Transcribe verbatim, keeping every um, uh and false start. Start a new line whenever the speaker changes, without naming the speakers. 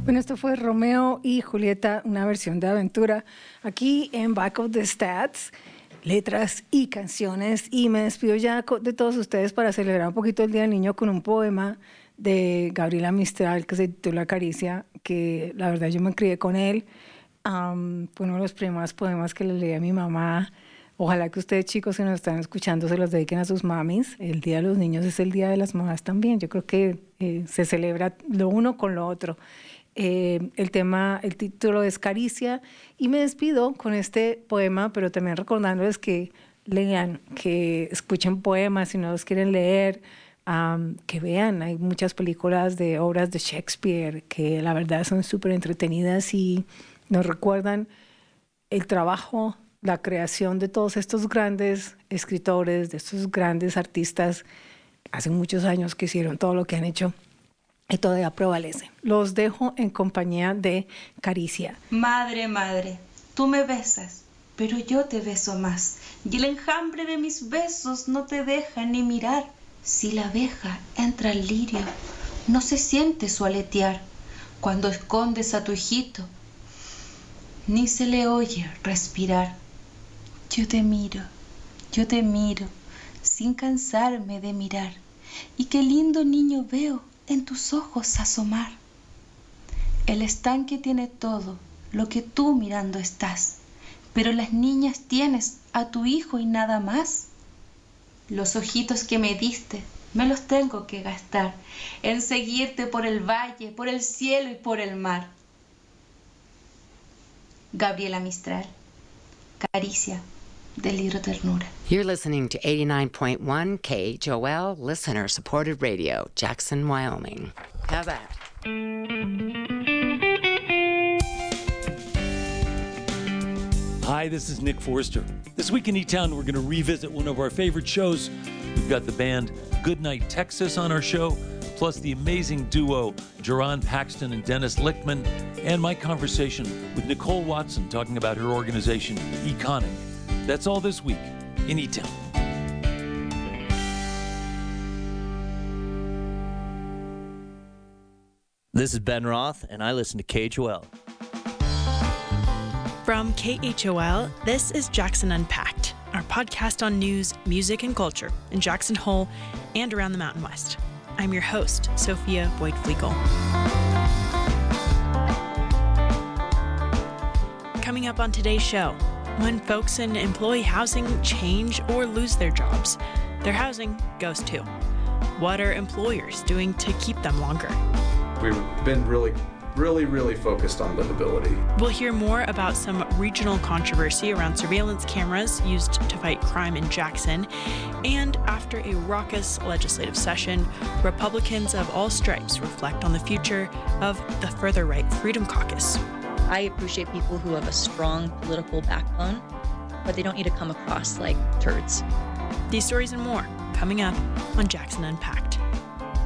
Bueno, esto fue Romeo y Julieta, una versión de aventura, aquí en Back of the Stats, letras y canciones. Y me despido ya de todos ustedes para celebrar un poquito el Día del Niño con un poema de Gabriela Mistral que se titula Caricia, que la verdad yo me crié con él. Um, fue uno de los primeros poemas que le leí a mi mamá. Ojalá que ustedes, chicos, que nos están escuchando, se los dediquen a sus mamis. El Día de los Niños es el Día de las Mamás también. Yo creo que eh, se celebra lo uno con lo otro. Eh, el tema, el título es Caricia, y me despido con este poema, pero también recordándoles que lean, que escuchen poemas si no los quieren leer, um, que vean. Hay muchas películas de obras de Shakespeare que la verdad son súper entretenidas y nos recuerdan el trabajo, la creación de todos estos grandes escritores, de estos grandes artistas, hace muchos años que hicieron todo lo que han hecho. Y todavía prevalece. Los dejo en compañía de Caricia.
Madre, madre, tú me besas, pero yo te beso más. Y el enjambre de mis besos no te deja ni mirar. Si la abeja entra al lirio, no se siente su aletear. Cuando escondes a tu hijito, ni se le oye respirar. Yo te miro, yo te miro, sin cansarme de mirar. Y qué lindo niño veo en tus ojos asomar. El estanque tiene todo lo que tú mirando estás, pero las niñas tienes a tu hijo y nada más. Los ojitos que me diste me los tengo que gastar en seguirte por el valle, por el cielo y por el mar. Gabriela Mistral, Caricia, del libro Ternura.
You're listening to eighty-nine point one K H O L, listener-supported radio, Jackson, Wyoming. How about?
Hi, this is Nick Forster. This week in E-Town, we're going to revisit one of our favorite shows. We've got the band Goodnight Texas on our show, plus the amazing duo Jerron Paxton and Dennis Lichtman, and my conversation with Nicole Watson talking about her organization, Econic. That's all this week in E-Town.
This is Ben Roth, and I listen to K H O L.
From K H O L, this is Jackson Unpacked, our podcast on news, music, and culture in Jackson Hole and around the Mountain West. I'm your host, Sophia Boyd-Flegel. Coming up on today's show, when folks in employee housing change or lose their jobs, their housing goes too. What are employers doing to keep them longer?
We've been really, really, really focused on livability.
We'll hear more about some regional controversy around surveillance cameras used to fight crime in Jackson. And after a raucous legislative session, Republicans of all stripes reflect on the future of the further right Freedom Caucus.
I appreciate people who have a strong political backbone, but they don't need to come across like turds.
These stories and more coming up on Jackson Unpacked.